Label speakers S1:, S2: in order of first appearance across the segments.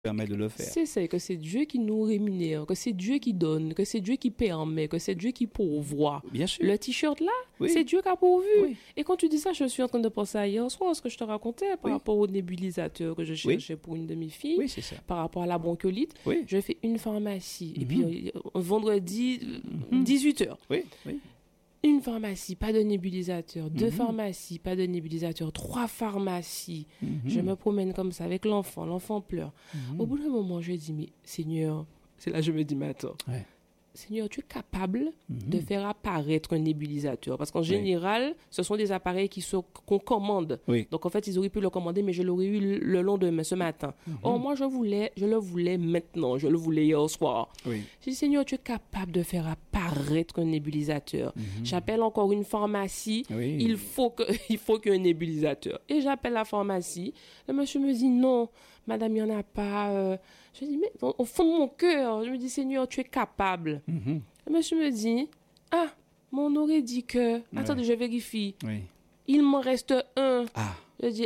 S1: permet de le faire.
S2: C'est que c'est Dieu qui nous rémunère, que c'est Dieu qui donne, que c'est Dieu qui permet, que c'est Dieu qui pourvoit.
S1: Bien sûr.
S2: Le t-shirt là,
S1: Oui.
S2: c'est Dieu qui a pourvu.
S1: Oui.
S2: Et quand tu dis ça, je suis en train de penser à hier soir, ce que je te racontais par
S1: Oui.
S2: rapport au nébulisateur que je cherchais pour une de mes filles,
S1: Oui, c'est ça.
S2: par rapport à la bronchiolite.
S1: Oui.
S2: Je fais une pharmacie. Et puis vendredi, 18h.
S1: Oui, oui.
S2: Une pharmacie, pas de nébulisateur. Deux pharmacies, pas de nébulisateur. 3 pharmacies. Je me promène comme ça avec l'enfant. L'enfant pleure. Au bout d'un moment, je dis, mais Seigneur, c'est là que je me dis, mais attends.
S1: Ouais.
S2: Seigneur, tu es capable de faire apparaître un nébulisateur. Parce qu'en général, ce sont des appareils qu'on commande.
S1: Oui.
S2: Donc, en fait, ils auraient pu le commander, mais je l'aurais eu le lendemain, ce matin. Or, moi, je le voulais maintenant. Je le voulais hier soir.
S1: Oui.
S2: Je dis, Seigneur, tu es capable de faire apparaître un nébulisateur. J'appelle encore une pharmacie.
S1: Oui.
S2: Il faut qu'il y ait un nébulisateur. Et j'appelle la pharmacie. Le monsieur me dit, non, madame, il n'y en a pas. Je dis, mais au fond de mon cœur, je me dis, Seigneur, tu es capable. Le monsieur me dit, mais on aurait dit que... Attendez, je vérifie.
S1: Oui.
S2: Il m'en reste un.
S1: Ah.
S2: Je dis,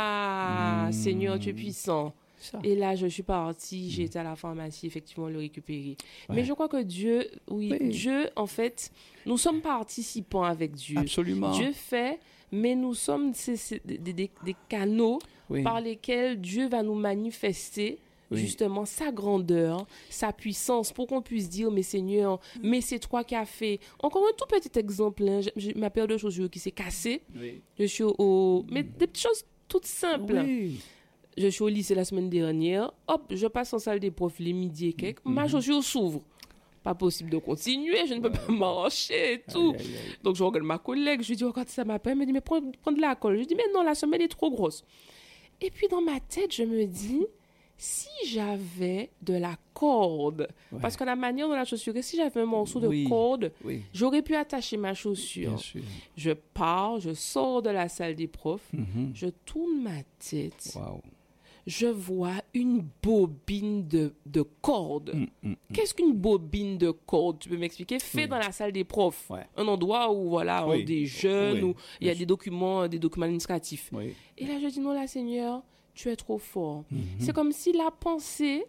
S2: Seigneur, tu es puissant.
S1: Ça.
S2: Et là, je suis partie, j'ai été à la pharmacie, effectivement, le récupérer. Mais je crois que Dieu, Dieu, en fait, nous sommes participants avec Dieu.
S1: Absolument.
S2: Dieu fait, mais nous sommes des canaux par lesquels Dieu va nous manifester justement sa grandeur, sa puissance, pour qu'on puisse dire, mais Seigneur, mais c'est toi qui as fait. Encore un tout petit exemple, hein, j'ai ma paire de chaussures qui s'est cassée.
S1: Oui.
S2: Je suis mais des petites choses toutes simples.
S1: Oui.
S2: Je suis au lycée la semaine dernière. Hop, je passe en salle des profs les midi et quelques. Ma chaussure s'ouvre. Pas possible de continuer. Je ne peux pas marcher et tout.
S1: Aïe, aïe, aïe.
S2: Donc, je regarde ma collègue. Je lui dis, regarde ça m'appelle. Elle me dit, mais prends de la colle. Je lui dis, mais non, la semelle est trop grosse. Et puis, dans ma tête, je me dis, si j'avais de la corde, parce que la manière dont la chaussure, si j'avais un morceau de corde, j'aurais pu attacher ma chaussure.
S1: Bien sûr.
S2: Je pars, je sors de la salle des profs, je tourne ma tête.
S1: Waouh.
S2: Je vois une bobine de corde. Qu'est-ce qu'une bobine de corde? Tu peux m'expliquer? Fait dans la salle des profs.
S1: Ouais.
S2: Un endroit où, voilà, on des jeunes, où il y a des documents administratifs.
S1: Oui.
S2: Et là, je dis, non, là, Seigneur, tu es trop fort. C'est comme si la pensée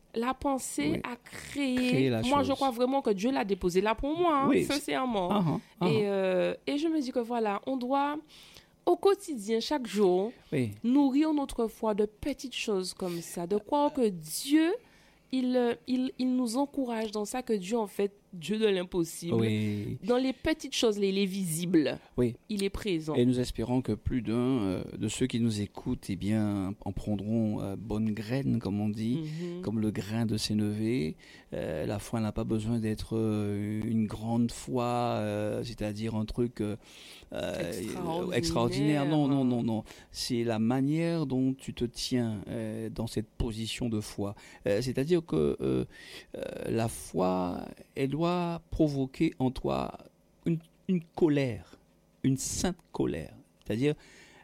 S2: a créé
S1: la
S2: moi,
S1: chose.
S2: je crois vraiment que Dieu l'a déposé là pour moi, sincèrement. Et je me dis que voilà, on doit, au quotidien, chaque jour, nourrir notre foi de petites choses comme ça, de croire que Dieu, il nous encourage dans ça, que Dieu, en fait, Dieu de l'impossible.
S1: Oui.
S2: Dans les petites choses, les visibles, il est présent.
S1: Et nous espérons que plus d'un de ceux qui nous écoutent, eh bien, en prendront bonne graine, comme on dit, comme le grain de sénévé. La foi n'a pas besoin d'être une grande foi, c'est-à-dire un truc extraordinaire. Non. C'est la manière dont tu te tiens dans cette position de foi. C'est-à-dire que la foi, elle doit provoquer en toi une colère, une sainte colère. C'est-à-dire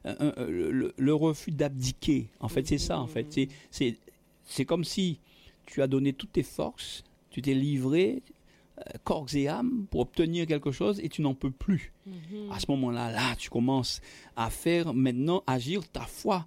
S1: le refus d'abdiquer. En fait, c'est ça. En fait, c'est comme si tu as donné toutes tes forces, tu t'es livré corps et âme pour obtenir quelque chose et tu n'en peux plus. À ce moment-là, tu commences à faire maintenant agir ta foi.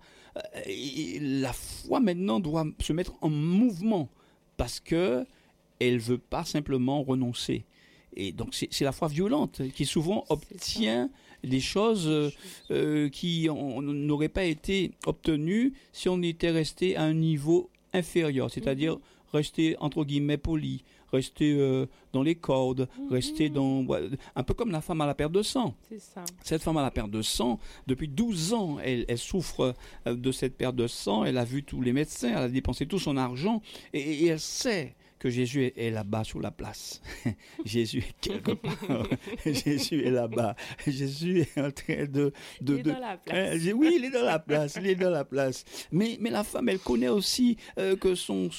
S1: La foi maintenant doit se mettre en mouvement parce que elle veut pas simplement renoncer. Et donc c'est la foi violente qui souvent obtient des choses qui n'auraient pas été obtenues si on était resté à un niveau inférieur, c'est-à-dire rester entre guillemets poli, rester dans les cordes, rester dans un peu comme la femme à la perte de sang.
S2: C'est ça.
S1: Cette femme à la perte de sang, depuis 12 ans, elle souffre de cette perte de sang, elle a vu tous les médecins, elle a dépensé tout son argent et elle sait que Jésus est là-bas sur la place. Jésus est quelque part. Jésus est là-bas. Jésus est en train
S2: il est dans la place.
S1: Oui, il est dans la place. Il est dans la place. Mais la femme, elle connaît aussi que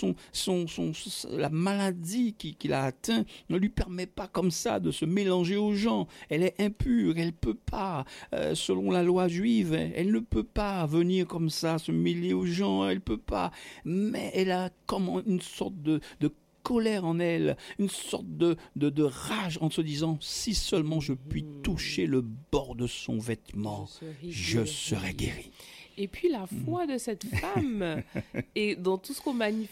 S1: la maladie qui l'a atteint ne lui permet pas comme ça de se mélanger aux gens. Elle est impure. Elle peut pas, selon la loi juive, elle ne peut pas venir comme ça se mêler aux gens. Elle peut pas. Mais elle a comme une sorte de colère en elle, une sorte de rage en se disant si seulement je puis toucher le bord de son vêtement, je serai guéri.
S2: Et puis la foi de cette femme et dans tout ce qu'on